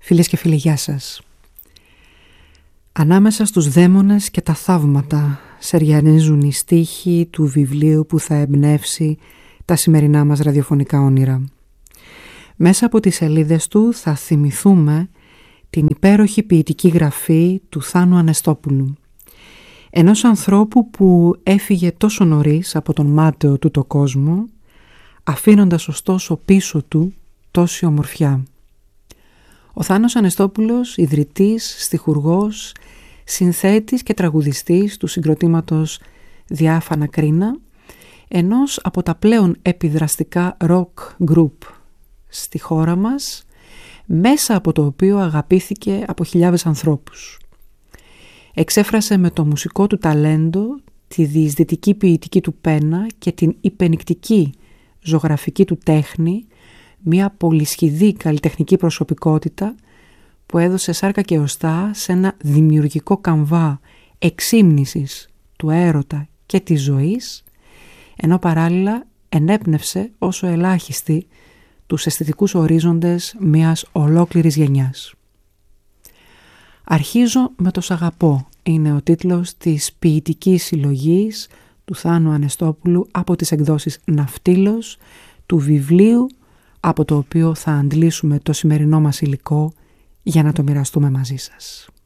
Φίλες και φίλοι, γεια σας. Ανάμεσα στους δαίμονες και τα θαύματα σεριανίζουν οι στίχοι του βιβλίου που θα εμπνεύσει τα σημερινά μας ραδιοφωνικά όνειρα. Μέσα από τις σελίδες του θα θυμηθούμε την υπέροχη ποιητική γραφή του Θάνου Ανεστόπουλου, ενός ανθρώπου που έφυγε τόσο νωρίς από τον μάταιο του το κόσμο, αφήνοντας ωστόσο πίσω του τόση ομορφιά. Ο Θάνος Ανεστόπουλος, ιδρυτής, στιχουργός, συνθέτης και τραγουδιστής του συγκροτήματος Διάφανα Κρίνα, ενός από τα πλέον επιδραστικά rock group στη χώρα μας, μέσα από το οποίο αγαπήθηκε από χιλιάδες ανθρώπους. Εξέφρασε με το μουσικό του ταλέντο, τη διεισδυτική ποιητική του πένα και την υπενικτική ζωγραφική του τέχνη, μια πολυσχηδή καλλιτεχνική προσωπικότητα που έδωσε σάρκα και οστά σε ένα δημιουργικό καμβά εξύμνησης του έρωτα και της ζωής, ενώ παράλληλα ενέπνευσε όσο ελάχιστη τους αισθητικούς ορίζοντες μιας ολόκληρης γενιάς. «Αρχίζω με το σ' αγαπώ» είναι ο τίτλος της ποιητικής συλλογής του Θάνου Ανεστόπουλου από τις εκδόσεις Ναυτίλος, του βιβλίου από το οποίο θα αντλήσουμε το σημερινό μας υλικό για να το μοιραστούμε μαζί σας.